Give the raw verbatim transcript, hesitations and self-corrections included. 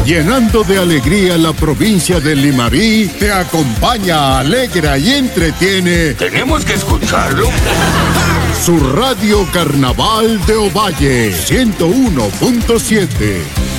Llenando de alegría la provincia de Limarí, te acompaña, alegra y entretiene. Tenemos que escucharlo. Su radio Carnaval de Ovalle, ciento uno punto siete.